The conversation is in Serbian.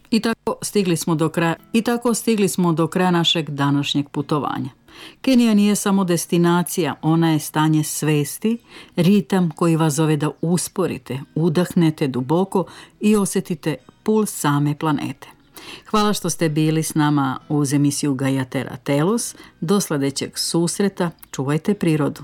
I tako stigli smo do kraja našeg današnjeg putovanja. Kenija nije samo destinacija, ona je stanje svesti, ritam koji vas zove da usporite, udahnete duboko i osjetite puls same planete. Hvala što ste bili s nama uz emisiju Gaia Terra Telos. Do sljedećeg susreta, čuvajte prirodu.